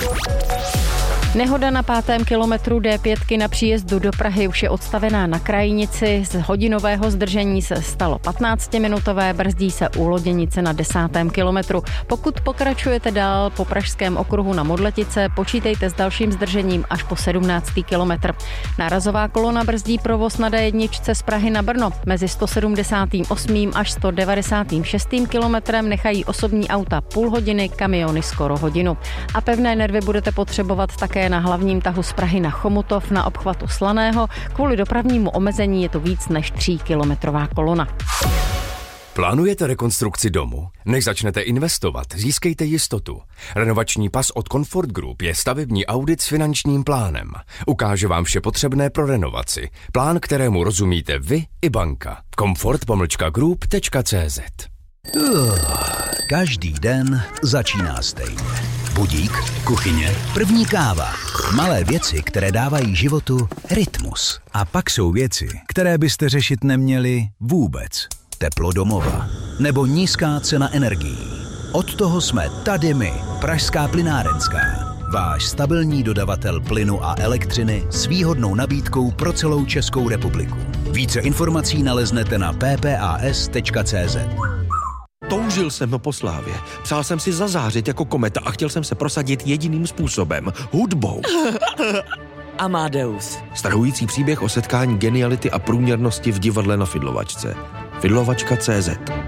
Nehoda na 5. kilometru D5 na příjezdu do Prahy už je odstavená na krajnici. Z hodinového zdržení se stalo 15minutové, brzdí se u Loděnice na 10. kilometru. Pokud pokračujete dál po Pražském okruhu na Modletice, počítejte s dalším zdržením až po 17. kilometr. Nárazová kolona brzdí provoz na D1 z Prahy na Brno. Mezi 178. až 196. kilometrem nechají osobní auta půl hodiny, kamiony skoro hodinu. A pevné nervy budete potřebovat také na hlavním tahu z Prahy na Chomutov na obchvatu Slaného. Kvůli dopravnímu omezení je to víc než 3kilometrová kolona. Plánujete rekonstrukci domu? Než začnete investovat, získejte jistotu. Renovační pas od Comfort Group je stavební audit s finančním plánem. Ukáže vám vše potřebné pro renovaci. Plán, kterému rozumíte vy i banka. comfort-group.cz. Každý den začíná stejně. Budík, kuchyně, první káva. Malé věci, které dávají životu rytmus. A pak jsou věci, které byste řešit neměli vůbec. Teplo domova nebo nízká cena energií. Od toho jsme tady my, Pražská plynárenská. Váš stabilní dodavatel plynu a elektřiny s výhodnou nabídkou pro celou Českou republiku. Více informací naleznete na ppas.cz. Toužil jsem po slávě. Přál jsem si zazářit jako kometa a chtěl jsem se prosadit jediným způsobem. Hudbou. Amadeus. Strhující příběh o setkání geniality a průměrnosti v divadle na Fidlovačce. Fidlovačka.cz